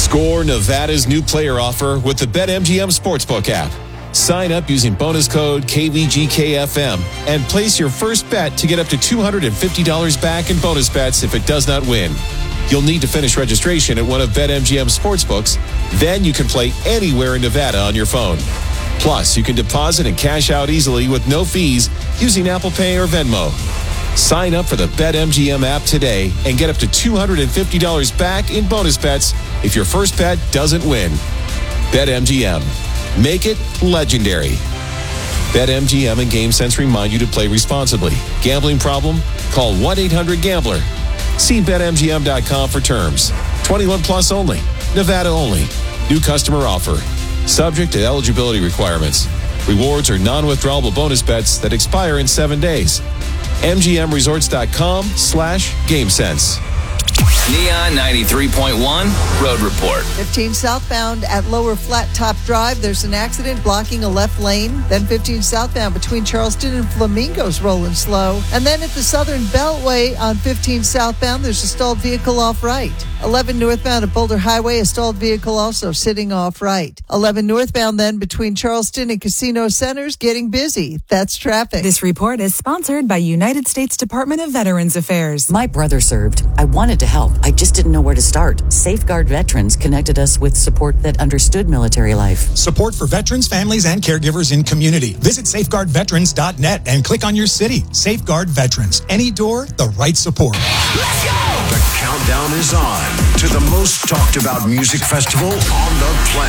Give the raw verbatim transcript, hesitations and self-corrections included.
Score Nevada's new player offer with the BetMGM Sportsbook app. Sign up using bonus code K V G K F M and place your first bet to get up to two hundred fifty dollars back in bonus bets if it does not win. You'll need to finish registration at one of BetMGM's sportsbooks. Then you can play anywhere in Nevada on your phone. Plus, you can deposit and cash out easily with no fees using Apple Pay or Venmo. Sign up for the BetMGM app today and get up to two hundred fifty dollars back in bonus bets if your first bet doesn't win. BetMGM. Make it legendary. BetMGM and GameSense remind you to play responsibly. Gambling problem? Call one eight hundred gambler. See Bet M G M dot com for terms. twenty-one plus only. Nevada only. New customer offer. Subject to eligibility requirements. Rewards are non-withdrawable bonus bets that expire in seven days. M G M Resorts dot com slash GameSense. Neon ninety-three point one Road Report. fifteen southbound at Lower Flat Top Drive. There's an accident blocking a left lane. Then fifteen southbound between Charleston and Flamingos rolling slow. And then at the Southern Beltway on fifteen southbound, there's a stalled vehicle off right. eleven northbound at Boulder Highway, a stalled vehicle also sitting off right. eleven northbound then between Charleston and Casino Centers, getting busy. That's traffic. This report is sponsored by United States Department of Veterans Affairs. My brother served. I wanted to help. I just didn't know where to start. Safeguard Veterans connected us with support that understood military life. Support for veterans, families, and caregivers in community. Visit safeguard veterans dot net and click on your city. Safeguard Veterans. Any door, the right support. Let's go! The countdown is on to the most talked about music festival on the planet.